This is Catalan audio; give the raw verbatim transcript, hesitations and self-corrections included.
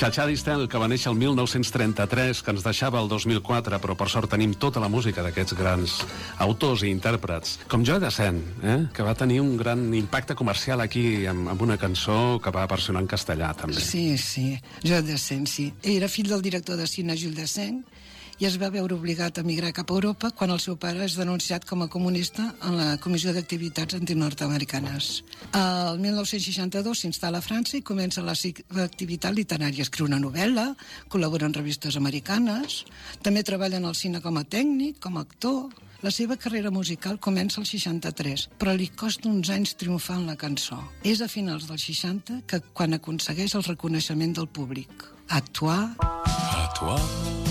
Chacha Distel, que va néixer el mil nou-cents trenta-tres, que ens deixava el dos mil quatre, però per sort tenim tota la música d'aquests grans autors i intèrprets, com Joe Dassin, eh? que va tenir un gran impacte comercial aquí amb, amb una cançó que va versionar en castellà també. Sí, sí, Joe Dassin, sí. Era fill del director de cine Jules Dassin i es va veure obligat a emigrar cap a Europa quan el seu pare és denunciat com a comunista en la Comissió d'Activitats Antinord-Americanes. El mil nou-cents seixanta-dos s'instal·la a França i comença la seva activitat literària. Escriu una novel·la, col·labora en revistes americanes, també treballa en el cine com a tècnic, com a actor. La seva carrera musical comença al seixanta-tres, però li costa uns anys triomfar en la cançó. És a finals dels seixanta que quan aconsegueix el reconeixement del públic. A toi... A toi...